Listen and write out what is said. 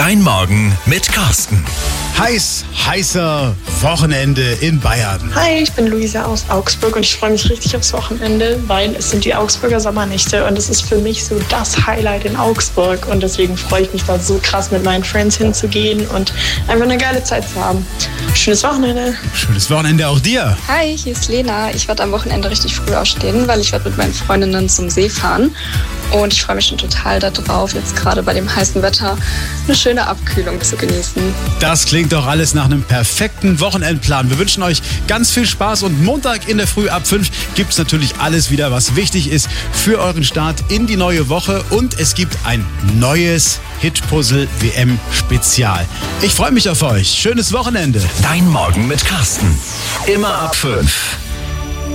Dein Morgen mit Carsten. Heißer Wochenende in Bayern. Hi, ich bin Luisa aus Augsburg und ich freue mich richtig aufs Wochenende, weil es sind die Augsburger Sommernächte und es ist für mich so das Highlight in Augsburg und deswegen freue ich mich da so krass mit meinen Friends hinzugehen und einfach eine geile Zeit zu haben. Schönes Wochenende. Schönes Wochenende auch dir. Hi, hier ist Lena. Ich werde am Wochenende richtig früh aufstehen, weil ich werde mit meinen Freundinnen zum See fahren. Und ich freue mich schon total darauf, jetzt gerade bei dem heißen Wetter eine schöne Abkühlung zu genießen. Das klingt doch alles nach einem perfekten Wochenendplan. Wir wünschen euch ganz viel Spaß und Montag in der Früh ab 5 gibt es natürlich alles wieder, was wichtig ist für euren Start in die neue Woche. Und es gibt ein neues Hitpuzzle WM Spezial. Ich freue mich auf euch. Schönes Wochenende. Dein Morgen mit Carsten. Immer ab 5.